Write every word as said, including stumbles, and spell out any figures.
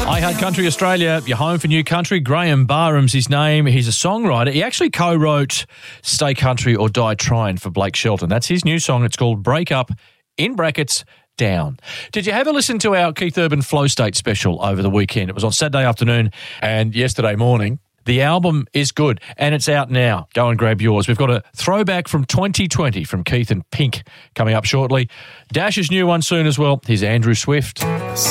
I Heart Country Australia, your home for new country. Graham Barham's his name. He's a songwriter. He actually co-wrote Stay Country or Die Trying for Blake Shelton. That's his new song. It's called Break Up, in brackets, Down. Did you have a listen to our Keith Urban Flow State special over the weekend? It was on Saturday afternoon and yesterday morning. The album is good, and it's out now. Go and grab yours. We've got a throwback from twenty twenty from Keith and Pink coming up shortly. Dash's new one soon as well. Here's Andrew Swift.